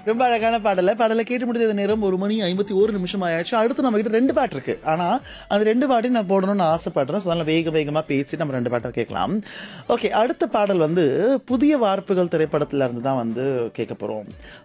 ரொம்ப அழகான பாடலை கேட்டு முடிஞ்சது நேரம் 1:51 ஆயாச்சு. அடுத்து நம்ம கிட்ட 2 பாட்டு இருக்கு. ஆனா அந்த 2 பாட்டையும் நான் போடணும்னு ஆசைப்படுறேன். ஸோ அதனால வேகமா பேசி நம்ம 2 பாட்டை கேட்கலாம். ஓகே, அடுத்த பாடல் வந்து புதிய வார்ப்புகள் திரைப்படத்துல இருந்து தான் வந்து கேட்க போறோம்.